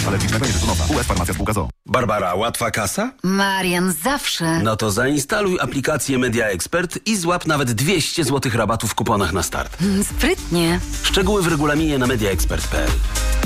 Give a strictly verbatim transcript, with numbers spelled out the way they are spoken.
alergicznego nie tytonowa. U S Farmacja Spółka z o o. Barbara, łatwa kasa? Marian, zawsze. No to zainstaluj aplikację Media Expert i złap nawet dwieście złotych rabatu w kuponach na start. Sprytnie. Szczegóły w regulaminie na mediaexpert kropka p l.